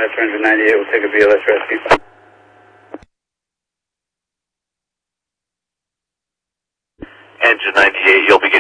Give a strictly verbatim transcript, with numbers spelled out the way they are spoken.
Metro Engine ninety-eight will take a B L S rescue. Engine ninety-eight, you'll be